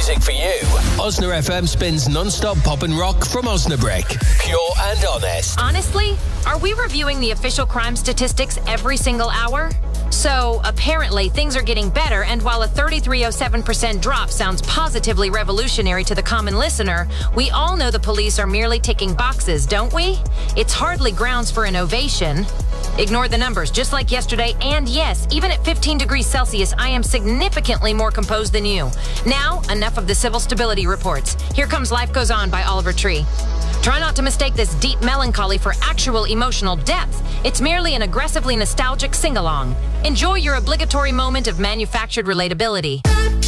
music for you. Osna FM spins non-stop pop and rock from Osnabrück. Pure and honest. Honestly, are we reviewing the official crime statistics every single hour? So, apparently, things are getting better, and while a 3307% drop sounds positively revolutionary to the common listener, we all know the police are merely ticking boxes, don't we? It's hardly grounds for an ovation. Ignore the numbers, just like yesterday, and yes, even at 15 degrees Celsius, I am significantly more composed than you. Now, enough of the civil stability reports. Here comes Life Goes On by Oliver Tree. Try not to mistake this deep melancholy for actual emotional depth. It's merely an aggressively nostalgic sing-along. Enjoy your obligatory moment of manufactured relatability.